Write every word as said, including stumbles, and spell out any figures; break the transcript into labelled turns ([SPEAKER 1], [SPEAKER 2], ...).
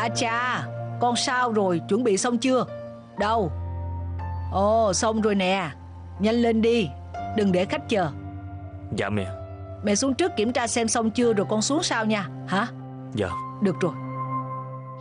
[SPEAKER 1] À cha, con sao rồi, chuẩn bị xong chưa? Đâu? Ồ, xong rồi nè. Nhanh lên đi, đừng để khách chờ.
[SPEAKER 2] Dạ mẹ.
[SPEAKER 1] Mẹ xuống trước kiểm tra xem xong chưa rồi con xuống sau nha. Hả?
[SPEAKER 2] Dạ.
[SPEAKER 1] Được rồi.